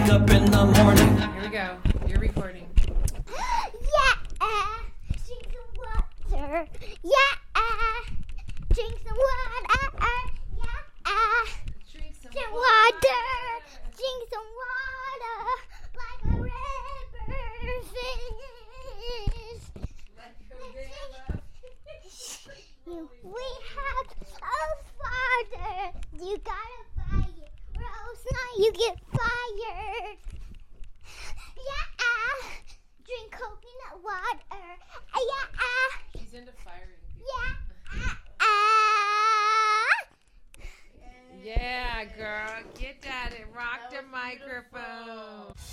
wake up in the morning. Here we go. You're recording. Yeah, drink some water. Yeah, drink some water. Yeah, Drink some drink water. Drink some water like a river fish. We have a father. You gotta buy it, or else now you get fired. Yeah, drink coconut water. Yeah, She's into firing people. yeah. Yeah, girl. Get at it. Rock the microphone.